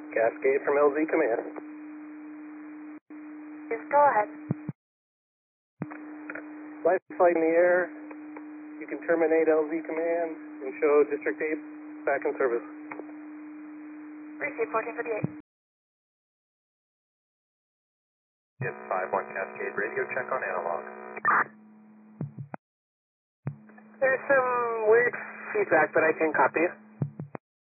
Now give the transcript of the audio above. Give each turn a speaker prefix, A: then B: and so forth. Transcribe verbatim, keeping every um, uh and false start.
A: Cascade from L Z Command.
B: Yes, go ahead.
A: Life flight in the air. You can terminate L Z Command and show District eight back in service.
B: Receive fourteen fifty-eight.
C: Yes, five one Cascade radio, check on analog.
A: There's some weird feedback, but I can copy you.